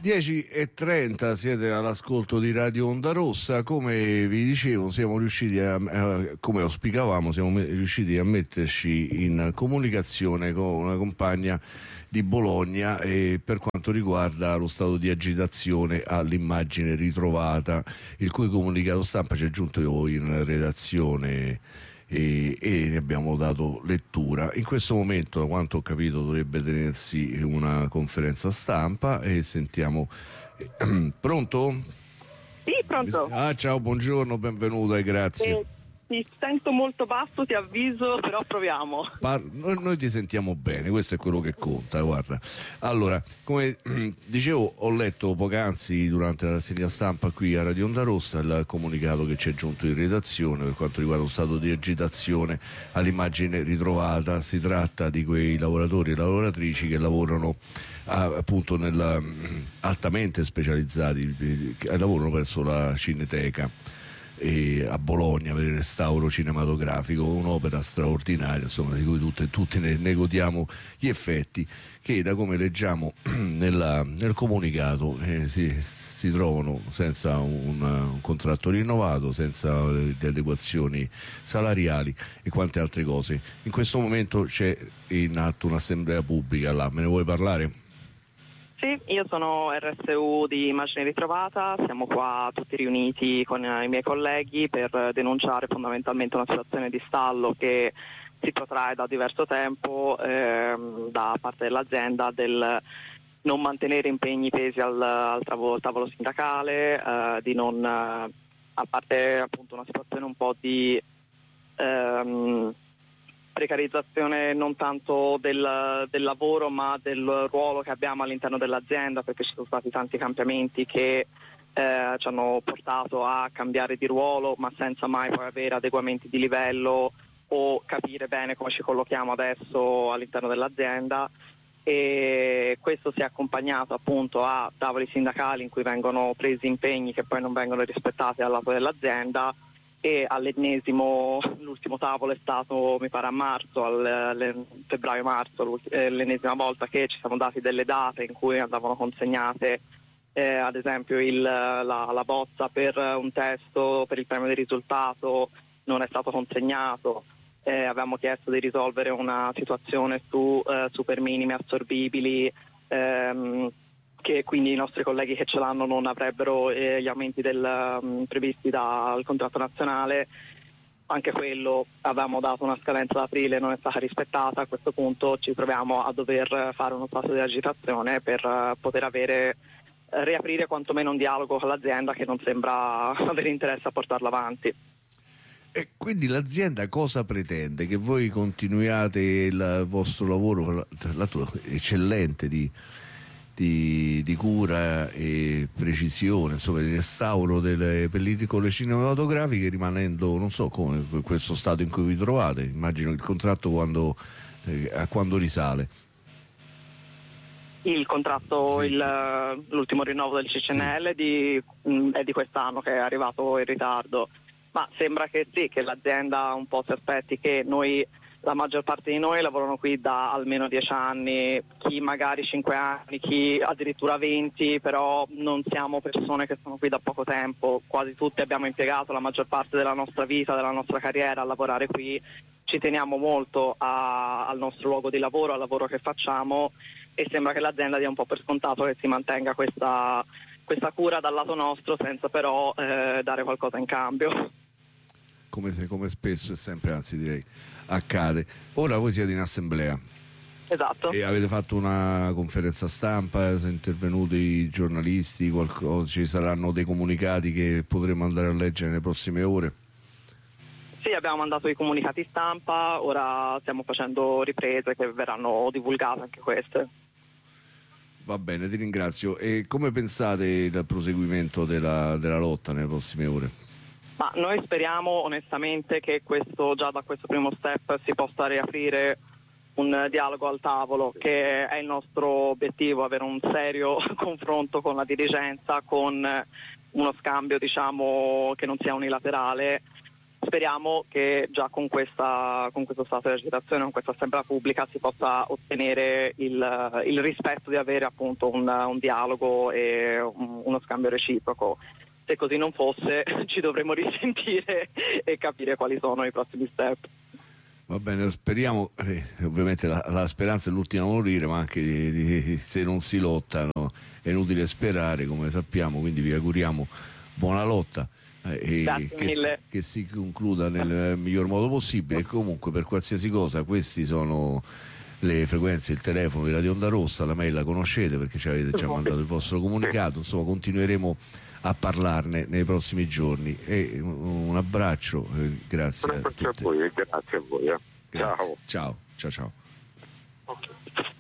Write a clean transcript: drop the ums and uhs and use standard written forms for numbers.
10:30, siete all'ascolto di Radio Onda Rossa. Come vi dicevo, siamo riusciti come auspicavamo, siamo riusciti a metterci in comunicazione con una compagna di Bologna per quanto riguarda lo stato di agitazione all'immagine ritrovata, il cui comunicato stampa ci è giunto in redazione e ne abbiamo dato lettura. In questo momento, da quanto ho capito, dovrebbe tenersi una conferenza stampa e sentiamo. Pronto? Sì, pronto. Ciao, buongiorno, benvenuta e grazie. Ti sento molto basso, ti avviso, però proviamo. Noi ti sentiamo bene, questo è quello che conta, guarda. Allora, come dicevo, ho letto poc'anzi durante la rassegna stampa qui a Radio Onda Rossa il comunicato che ci è giunto in redazione per quanto riguarda lo stato di agitazione all'immagine ritrovata. Si tratta di quei lavoratori e lavoratrici che lavorano appunto altamente specializzati, che lavorano presso la Cineteca a Bologna per il restauro cinematografico, un'opera straordinaria, insomma, di cui tutti ne godiamo gli effetti, che da come leggiamo nel comunicato si trovano senza un contratto rinnovato, senza le adeguazioni salariali e quante altre cose. In questo momento c'è in atto un'assemblea pubblica là, me ne vuoi parlare? Sì, io sono RSU di Immagine Ritrovata, siamo qua tutti riuniti con i miei colleghi per denunciare fondamentalmente una situazione di stallo che si protrae da diverso tempo da parte dell'azienda del non mantenere impegni pesi al tavolo sindacale, di non, a parte appunto una situazione un po' di precarizzazione non tanto del lavoro ma del ruolo che abbiamo all'interno dell'azienda, perché ci sono stati tanti cambiamenti che ci hanno portato a cambiare di ruolo ma senza mai poi avere adeguamenti di livello o capire bene come ci collochiamo adesso all'interno dell'azienda, e questo si è accompagnato appunto a tavoli sindacali in cui vengono presi impegni che poi non vengono rispettati dal lato dell'azienda, e l'ultimo tavolo è stato mi pare a marzo, febbraio-marzo, l'ennesima volta che ci siamo dati delle date in cui andavano consegnate ad esempio la bozza per un testo per il premio di risultato non è stato consegnato. Avevamo chiesto di risolvere una situazione su super minimi assorbibili, che quindi i nostri colleghi che ce l'hanno non avrebbero gli aumenti previsti dal contratto nazionale. Anche quello avevamo dato una scadenza ad aprile, non è stata rispettata. A questo punto ci troviamo a dover fare uno stato di agitazione per poter riaprire quantomeno un dialogo con l'azienda che non sembra avere interesse a portarlo avanti. E quindi l'azienda cosa pretende? Che voi continuiate il vostro lavoro, tra l'altro eccellente, di cura e precisione, insomma, di restauro delle pellicole cinematografiche, rimanendo, non so come, questo stato in cui vi trovate? Immagino il contratto a quando risale? Il contratto, sì. L'ultimo rinnovo del CCNL sì. È di quest'anno, che è arrivato in ritardo, ma sembra che sì, che l'azienda un po' si aspetti che la maggior parte di noi lavorano qui da almeno 10 anni, chi magari 5 anni, chi addirittura 20, però non siamo persone che sono qui da poco tempo, quasi tutti abbiamo impiegato la maggior parte della nostra vita, della nostra carriera a lavorare qui, ci teniamo molto al nostro luogo di lavoro, al lavoro che facciamo, e sembra che l'azienda dia un po' per scontato che si mantenga questa cura dal lato nostro senza però dare qualcosa in cambio. Come spesso e sempre, anzi direi, accade. Ora voi siete in assemblea. Esatto. E avete fatto una conferenza stampa, sono intervenuti i giornalisti, ci saranno dei comunicati che potremo andare a leggere nelle prossime ore? Sì, abbiamo mandato i comunicati stampa, ora stiamo facendo riprese che verranno divulgate anche queste. Va bene, ti ringrazio. E come pensate il proseguimento della lotta nelle prossime ore? Ma noi speriamo onestamente che già da questo primo step si possa riaprire un dialogo al tavolo, che è il nostro obiettivo, avere un serio confronto con la dirigenza, con uno scambio diciamo che non sia unilaterale speriamo che già con questo stato di agitazione, con questa assemblea pubblica, si possa ottenere il rispetto di avere appunto un dialogo e uno scambio reciproco. Se così non fosse, ci dovremmo risentire e capire quali sono i prossimi step. Va bene, speriamo, ovviamente la speranza è l'ultima a morire, ma anche se non si lottano è inutile sperare, come sappiamo, quindi vi auguriamo buona lotta e che si concluda nel miglior modo possibile. E comunque per qualsiasi cosa questi sono le frequenze, il telefono di Radio Onda Rossa, la mail la conoscete perché ci avete già mandato il vostro comunicato, insomma continueremo a parlarne nei prossimi giorni e un abbraccio, grazie a tutti. Grazie a voi. Ciao.